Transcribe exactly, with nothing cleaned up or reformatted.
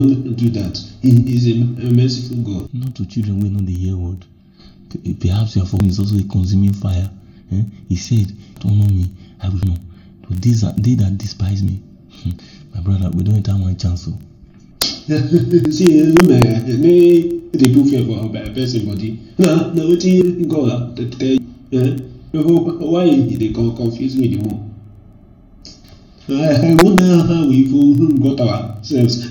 do that. He is a, a merciful God. Not to children we know the hear word. P- Perhaps your phone is also a consuming fire. Eh? He said, honor me, I will know. But these are they that despise me. My brother, we don't have one chance. So. See, no man, may they put fear for a person body. No, no, what you go to tell you. Why they confuse me the more? I wonder how we got ourselves